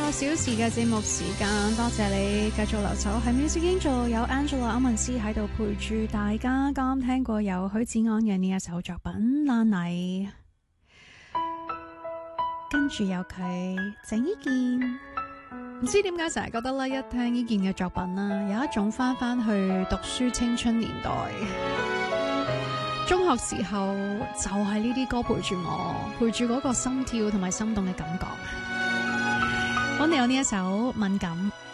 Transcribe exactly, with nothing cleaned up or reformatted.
小時嘅節目時間，多謝你繼續留守喺 Music Angel， 有 Angela 歐文斯喺度陪住大家。剛聽過有許志安嘅呢一首作品《爛泥》，跟住有佢鄭伊健。唔知點解成日覺得咧，一聽伊健嘅作品啦，有一種翻翻去讀書青春年代。中學時候就係呢啲歌陪住我，陪住嗰個心跳同埋心動嘅感覺。我哋有呢一首《敏感》。